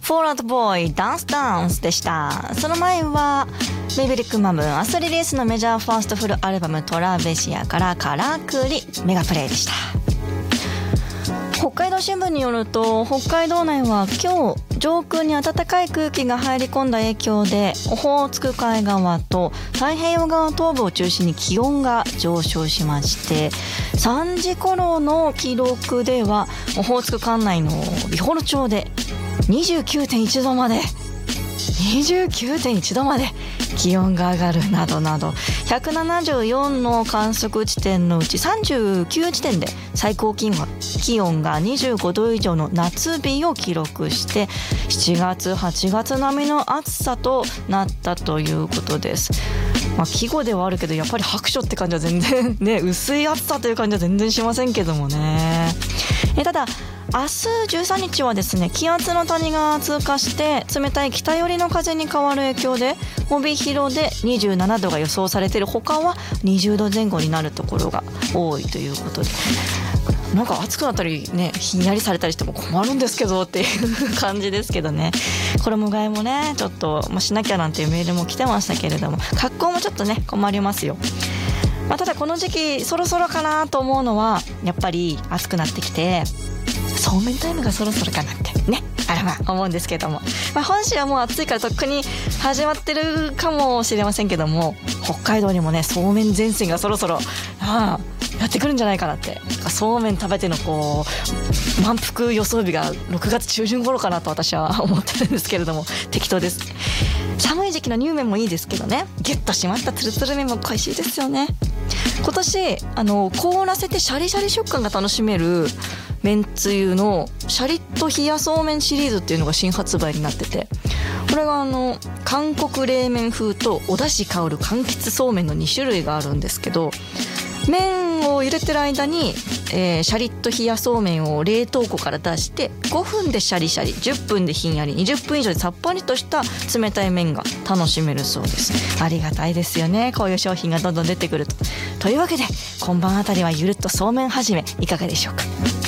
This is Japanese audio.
フォールアウトボーイダンスダンスでした。その前はベイビーリックマム明日リリースのメジャーファーストフルアルバムトラベシアからカラクリメガプレイでした。北海道新聞によると、北海道内は今日上空に暖かい空気が入り込んだ影響でオホーツク海側と太平洋側東部を中心に気温が上昇しまして、3時頃の記録ではオホーツク管内の美幌町で29.1 度まで気温が上がるなどなど、174の観測地点のうち39地点で最高気温が25度以上の夏日を記録して、7月8月並みの暑さとなったということです。季語ではあるけど、やっぱり白書って感じは全然ね、薄い暑さという感じは全然しませんけどもね。ただ明日13日はですね、気圧の谷が通過して冷たい北寄りの風に変わる影響で、帯広で27度が予想されている他は20度前後になるところが多いということで、なんか暑くなったりね、ひんやりされたりしても困るんですけどっていう感じですけどね。衣替えもねちょっと、しなきゃなんていうメールも来てましたけれども、格好もちょっとね困りますよ。ただこの時期そろそろかなと思うのは、やっぱり暑くなってきてそうめんタイムがそろそろかなってね、思うんですけども、本州はもう暑いからとっくに始まってるかもしれませんけども、北海道にもねそうめん前線がそろそろやってくるんじゃないかなって。そうめん食べての満腹予想日が6月中旬頃かなと私は思ってるんですけれども、適当です。寒い時期の乳麺もいいですけどね、ギュッと締まったツルツル麺も恋しいですよね。今年凍らせてシャリシャリ食感が楽しめるめんつゆのシャリッと冷やそうめんシリーズっていうのが新発売になってて、これが韓国冷麺風とお出汁香る柑橘そうめんの2種類があるんですけど、麺を入れてる間に、シャリッと冷やそうめんを冷凍庫から出して5分でシャリシャリ、10分でひんやり、20分以上でさっぱりとした冷たい麺が楽しめるそうです。ありがたいですよね、こういう商品がどんどん出てくるというわけで、今晩あたりはゆるっとそうめん始めいかがでしょうか。